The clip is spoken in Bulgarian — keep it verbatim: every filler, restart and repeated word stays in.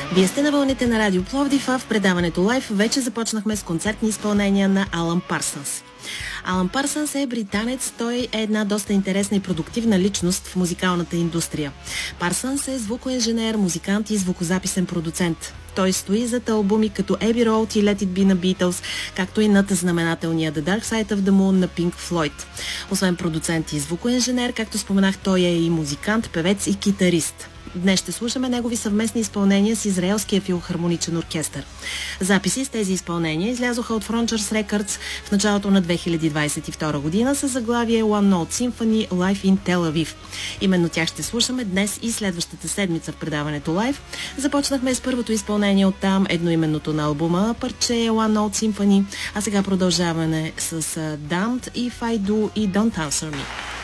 Вие сте на вълните на Радио Пловдив, а в предаването Лайф вече започнахме с концертни изпълнения на Алън Парсънс. Алън Парсънс е британец, той е една доста интересна и продуктивна личност в музикалната индустрия. Парсънс е звукоинженер, музикант и звукозаписен продуцент. Той стои зад албуми като Abbey Road и Let It Be на Beatles, както и над знаменателния The Dark Side of the Moon на Pink Floyd. Освен продуцент и звукоинженер, както споменах, той е и музикант, певец и китарист. Днес ще слушаме негови съвместни изпълнения с Израелския филхармоничен оркестър. Записи с тези изпълнения излязоха от Frontiers Records в началото на две хиляди двадесет и втора година с заглавие One Note Symphony Live in Tel Aviv. Именно тях ще слушаме днес и следващата седмица в предаването Live. Започнахме с първото изпълнение от там, едноименното на албума парче One Note Symphony, а сега продължаваме с Damned, If I Do и Don't Answer Me.